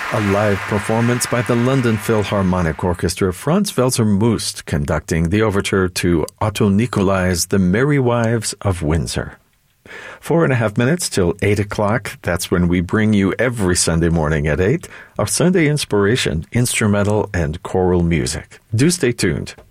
A live performance by the London Philharmonic Orchestra, Franz Welser Moest conducting the overture to Otto Nicolai's The Merry Wives of Windsor. 4.5 minutes till 8 o'clock. That's when we bring you every Sunday morning at 8 our Sunday inspiration, instrumental and choral music. Do stay tuned.